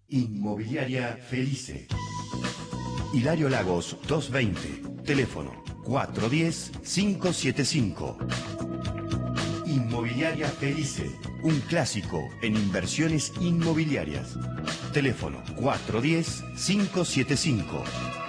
Inmobiliaria Felice. Hilario Lagos 220. Teléfono 410-575. Inmobiliaria Felice. Un clásico en inversiones inmobiliarias. Teléfono 410-575.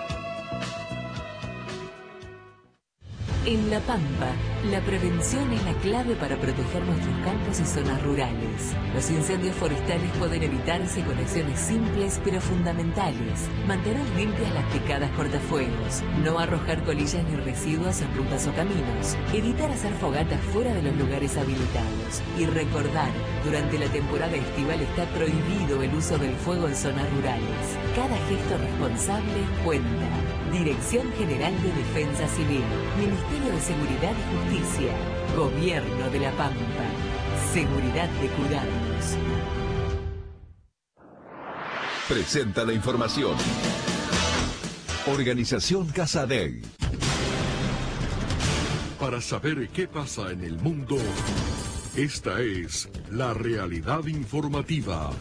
En La Pampa, la prevención es la clave para proteger nuestros campos y zonas rurales. Los incendios forestales pueden evitarse con acciones simples pero fundamentales. Mantener limpias las picadas cortafuegos, no arrojar colillas ni residuos en rutas o caminos, evitar hacer fogatas fuera de los lugares habilitados y recordar, durante la temporada estival está prohibido el uso del fuego en zonas rurales. Cada gesto responsable cuenta. Dirección General de Defensa Civil, Ministerio de Seguridad y Justicia, Gobierno de La Pampa. Seguridad de cuidarnos. Presenta la información. Organización Casadei. Para saber qué pasa en el mundo, esta es la realidad informativa.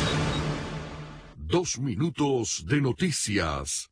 2 minutos de noticias.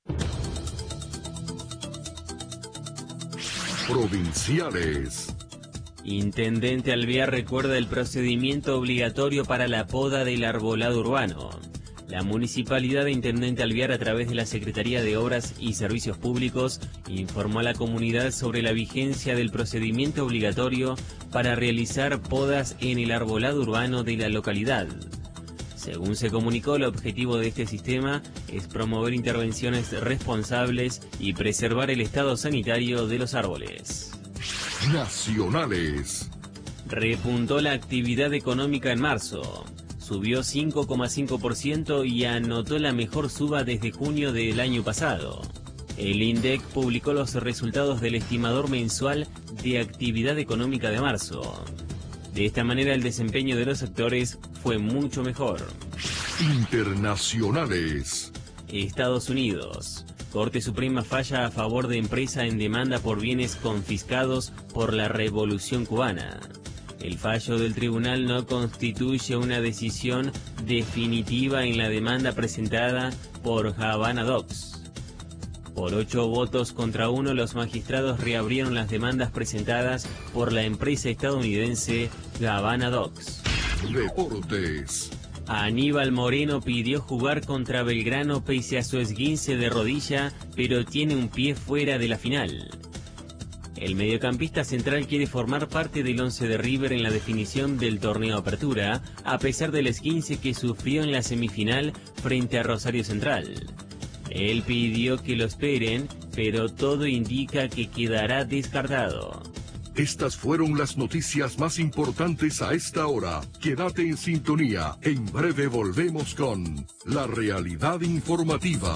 Provinciales. Intendente Alvear recuerda el procedimiento obligatorio para la poda del arbolado urbano. La Municipalidad de Intendente Alvear, a través de la Secretaría de Obras y Servicios Públicos, informó a la comunidad sobre la vigencia del procedimiento obligatorio para realizar podas en el arbolado urbano de la localidad. Según se comunicó, el objetivo de este sistema es promover intervenciones responsables y preservar el estado sanitario de los árboles. Nacionales. Repuntó la actividad económica en marzo. Subió 5,5% y anotó la mejor suba desde junio del año pasado. El INDEC publicó los resultados del estimador mensual de actividad económica de marzo. De esta manera, el desempeño de los sectores fue mucho mejor. Internacionales. Estados Unidos. Corte Suprema falla a favor de empresa en demanda por bienes confiscados por la Revolución Cubana. El fallo del tribunal no constituye una decisión definitiva en la demanda presentada por Havana Docs. Por 8 votos contra 1, los magistrados reabrieron las demandas presentadas por la empresa estadounidense Havana Docs. Deportes. Aníbal Moreno pidió jugar contra Belgrano pese a su esguince de rodilla, pero tiene un pie fuera de la final. El mediocampista central quiere formar parte del 11 de River en la definición del torneo Apertura, a pesar del esguince que sufrió en la semifinal frente a Rosario Central. Él pidió que lo esperen, pero todo indica que quedará descartado. Estas fueron las noticias más importantes a esta hora. Quédate en sintonía. En breve volvemos con la realidad informativa.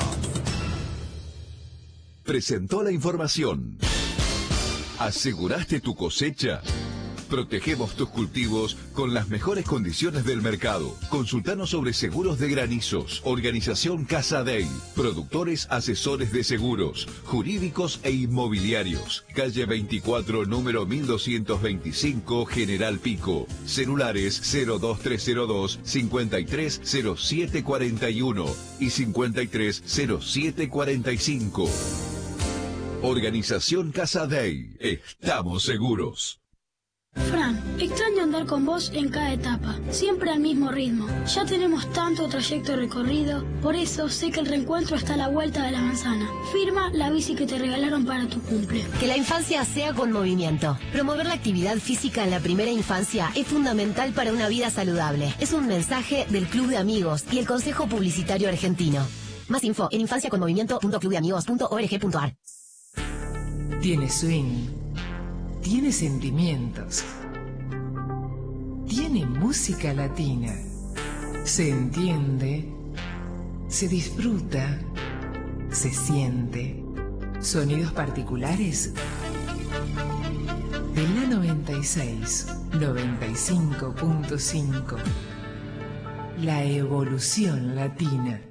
Presentó la información. ¿Aseguraste tu cosecha? Protegemos tus cultivos con las mejores condiciones del mercado. Consultanos sobre seguros de granizos. Organización Casadei. Productores asesores de seguros, jurídicos e inmobiliarios. Calle 24, número 1225, General Pico. Celulares 02302 530741 y 530745. Organización Casadei. Estamos seguros. Fran, extraño andar con vos en cada etapa, siempre al mismo ritmo. Ya tenemos tanto trayecto recorrido, por eso sé que el reencuentro está a la vuelta de la manzana. Firma la bici que te regalaron para tu cumple. Que la infancia sea con movimiento. Promover la actividad física en la primera infancia es fundamental para una vida saludable. Es un mensaje del Club de Amigos y el Consejo Publicitario Argentino. Más info en infanciaconmovimiento.clubdeamigos.org.ar. Tiene swing. Tiene sentimientos. Tiene música latina. Se entiende. Se disfruta. Se siente. Sonidos particulares. De la 96, 95.5. La evolución latina.